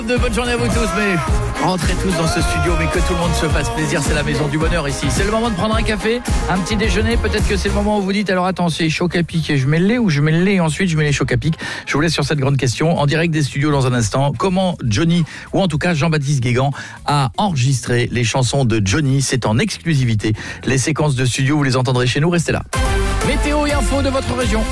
De bonne journée à vous tous, mais rentrez tous dans ce studio, mais que tout le monde se fasse plaisir, c'est la maison du bonheur ici. C'est le moment de prendre un café, un petit déjeuner, peut-être que c'est le moment où vous dites alors attends, c'est choc à pic et je mets le lait ou je mets le lait et ensuite je mets les chocs à pic. Je vous laisse sur cette grande question en direct des studios dans un instant. Comment Johnny, ou en tout cas Jean-Baptiste Guégan, a enregistré les chansons de Johnny, c'est en exclusivité. Les séquences de studio, vous les entendrez chez nous, restez là. Météo et info de votre région.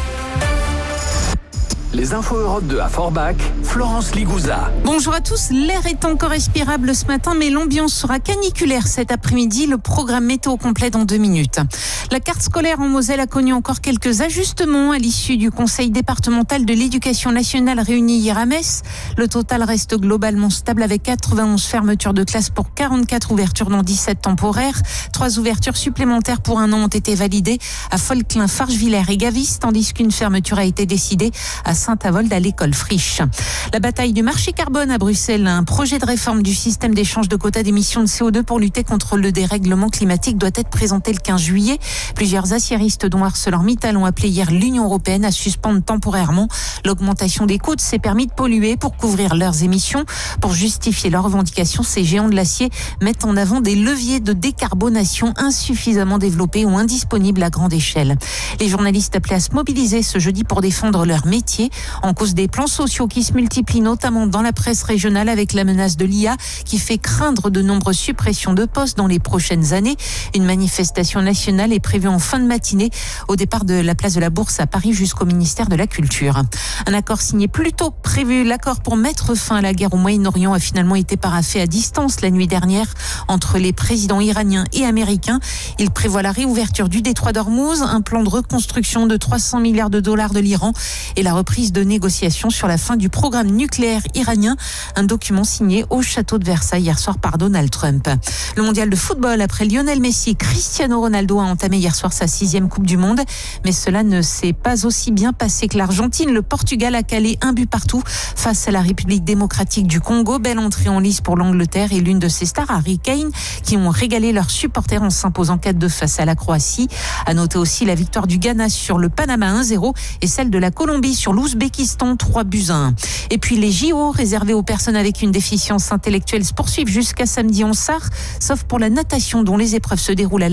Les infos Europe 2 à Forbach, Florence Ligouza. Bonjour à tous, l'air est encore respirable ce matin, mais l'ambiance sera caniculaire cet après-midi. Le programme météo complet dans 2 minutes. La carte scolaire en Moselle a connu encore quelques ajustements à l'issue du conseil départemental de l'éducation nationale réuni hier à Metz. Le total reste globalement stable avec 91 fermetures de classes pour 44 ouvertures dont 17 temporaires. 3 ouvertures supplémentaires pour un an ont été validées à Folklin, Fargevillers et Gavis, tandis qu'une fermeture a été décidée à Saint-Avold à l'école Friche. La bataille du marché carbone à Bruxelles, un projet de réforme du système d'échange de quotas d'émissions de CO2 pour lutter contre le dérèglement climatique doit être présenté le 15 juillet. Plusieurs aciéristes dont ArcelorMittal ont appelé hier l'Union européenne à suspendre temporairement l'augmentation des coûts de ces permis de polluer pour couvrir leurs émissions. Pour justifier leurs revendications, ces géants de l'acier mettent en avant des leviers de décarbonation insuffisamment développés ou indisponibles à grande échelle. Les journalistes appelaient à se mobiliser ce jeudi pour défendre leur métier. En cause des plans sociaux qui se multiplient notamment dans la presse régionale avec la menace de l'IA qui fait craindre de nombreuses suppressions de postes dans les prochaines années. Une manifestation nationale est prévue en fin de matinée au départ de la place de la Bourse à Paris jusqu'au ministère de la Culture. Un accord signé plus tôt que prévu. L'accord pour mettre fin à la guerre au Moyen-Orient a finalement été paraphé à distance la nuit dernière entre les présidents iraniens et américains. Il prévoit la réouverture du détroit d'Ormuz, un plan de reconstruction de 300 milliards de dollars de l'Iran et la reprise de négociations sur la fin du programme nucléaire iranien, un document signé au château de Versailles hier soir par Donald Trump. Le mondial de football, après Lionel Messi, Cristiano Ronaldo a entamé hier soir sa 6e Coupe du Monde, mais cela ne s'est pas aussi bien passé que l'Argentine. Le Portugal a calé un but partout face à la République démocratique du Congo. Belle entrée en lice pour l'Angleterre et l'une de ses stars, Harry Kane, qui ont régalé leurs supporters en s'imposant 4-2 face à la Croatie. À noter aussi la victoire du Ghana sur le Panama 1-0 et celle de la Colombie sur l'Ouzbékistan 3-1. Et puis les JO réservés aux personnes avec une déficience intellectuelle se poursuivent jusqu'à samedi en Sarre, sauf pour la natation dont les épreuves se déroulent à